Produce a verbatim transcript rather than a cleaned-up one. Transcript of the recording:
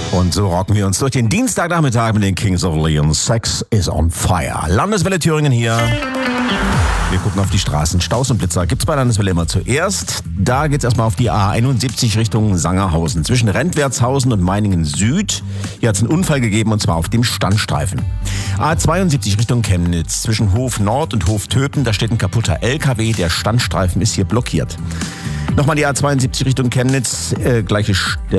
Und so rocken wir uns durch den Dienstagnachmittag mit den Kings of Leon. Sex is on fire. Landeswelle Thüringen hier. Wir gucken auf die Straßen. Staus und Blitzer gibt's bei Landeswelle immer zuerst. Da geht's erstmal auf die A einundsiebzig Richtung Sangerhausen. Zwischen Rentwertshausen und Meiningen Süd. Hier hat's einen Unfall gegeben und zwar auf dem Standstreifen. A zweiundsiebzig Richtung Chemnitz. Zwischen Hof Nord und Hof Töpen. Da steht ein kaputter L K W. Der Standstreifen ist hier blockiert. Nochmal die A zweiundsiebzig Richtung Chemnitz. Äh, gleiche